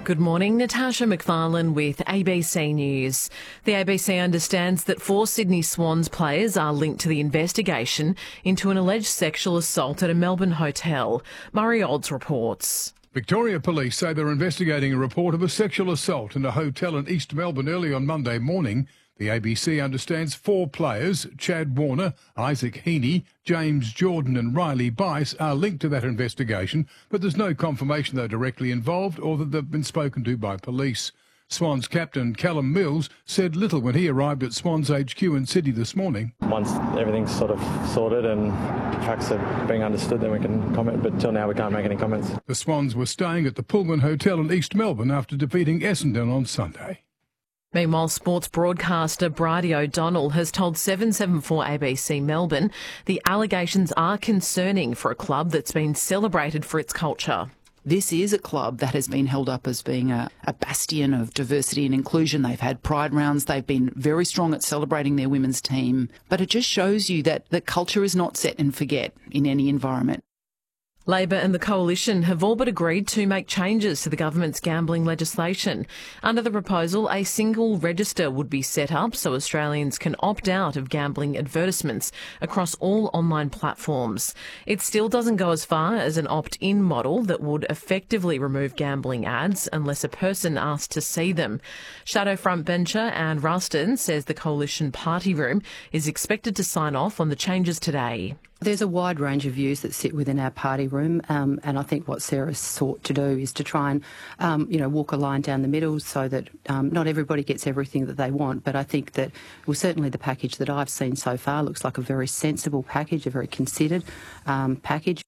Good morning, Natasha McFarlane with ABC News. The ABC understands that 4 Sydney Swans players are linked to the investigation into an alleged sexual assault at a Melbourne hotel. Murray Olds reports. Victoria Police say they're investigating a report of a sexual assault in a hotel in East Melbourne early on Monday morning. The ABC understands 4 players, Chad Warner, Isaac Heaney, James Jordan and Riley Bice, are linked to that investigation, but there's no confirmation they're directly involved or that they've been spoken to by police. Swans captain Callum Mills said little when he arrived at Swans HQ in Sydney this morning. Once everything's sort of sorted and facts are being understood, then we can comment, but till now we can't make any comments. The Swans were staying at the Pullman Hotel in East Melbourne after defeating Essendon on Sunday. Meanwhile, sports broadcaster Bridie O'Donnell has told 774 ABC Melbourne the allegations are concerning for a club that's been celebrated for its culture. This is a club that has been held up as being a bastion of diversity and inclusion. They've had pride rounds. They've been very strong at celebrating their women's team. But it just shows you that the culture is not set and forget in any environment. Labor and the Coalition have all but agreed to make changes to the government's gambling legislation. Under the proposal, a single register would be set up so Australians can opt out of gambling advertisements across all online platforms. It still doesn't go as far as an opt-in model that would effectively remove gambling ads unless a person asked to see them. Shadow frontbencher Anne Ruston says the Coalition party room is expected to sign off on the changes today. There's a wide range of views that sit within our party room, and I think what Sarah's sought to do is to try and, walk a line down the middle so that not everybody gets everything that they want. But I think that, well, certainly the package that I've seen so far looks like a very sensible package, a very considered package.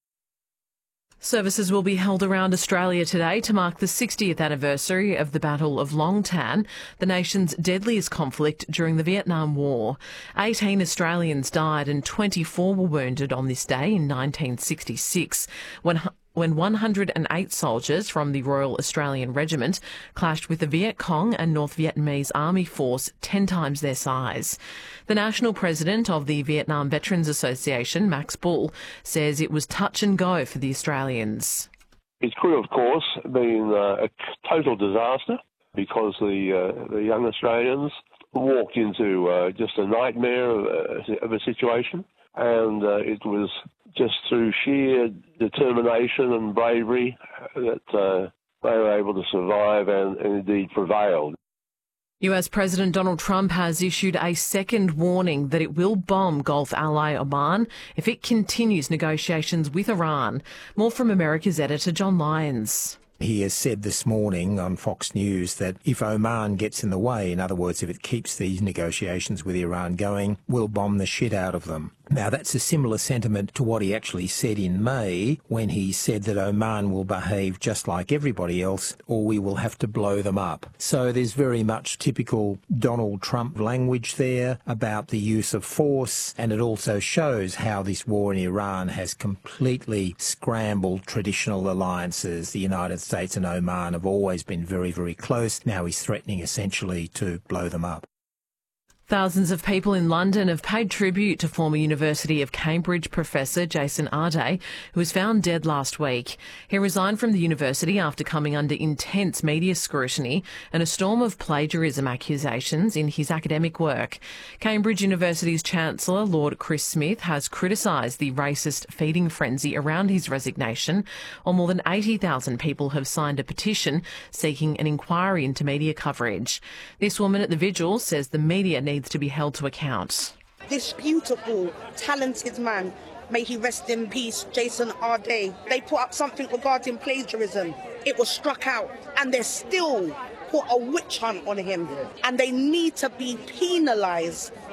Services will be held around Australia today to mark the 60th anniversary of the Battle of Long Tan, the nation's deadliest conflict during the Vietnam War. 18 Australians died and 24 were wounded on this day in 1966 when 108 soldiers from the Royal Australian Regiment clashed with the Viet Cong and North Vietnamese Army force 10 times their size. The national president of the Vietnam Veterans Association, Max Bull, says it was touch and go for the Australians. It could, of course, have been a total disaster because the young Australians walked into just a nightmare of a situation, and it was just through sheer determination and bravery that they were able to survive and indeed prevailed. US President Donald Trump has issued a second warning that it will bomb Gulf ally Oman if it continues negotiations with Iran. More from America's editor John Lyons. He has said this morning on Fox News that if Oman gets in the way, in other words, if it keeps these negotiations with Iran going, we'll bomb the shit out of them. Now, that's a similar sentiment to what he actually said in May when he said that Oman will behave just like everybody else or we will have to blow them up. So there's very much typical Donald Trump language there about the use of force, and it also shows how this war in Iran has completely scrambled traditional alliances. The United States and Oman have always been very, very close. Now he's threatening essentially to blow them up. Thousands of people in London have paid tribute to former University of Cambridge professor Jason Arday, who was found dead last week. He resigned from the university after coming under intense media scrutiny and a storm of plagiarism accusations in his academic work. Cambridge University's Chancellor, Lord Chris Smith, has criticised the racist feeding frenzy around his resignation, while more than 80,000 people have signed a petition seeking an inquiry into media coverage. This woman at the vigil says the media needs to be held to account. This beautiful, talented man, may he rest in peace, Jason Arday. They put up something regarding plagiarism. It was struck out, and they still put a witch hunt on him, and they need to be penalised.